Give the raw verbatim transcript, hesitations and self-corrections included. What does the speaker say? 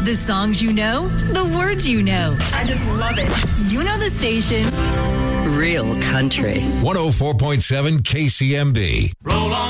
The songs you know, the words you know. I just love it. You know the station. Real country. one oh four point seven K C M B. Roll on.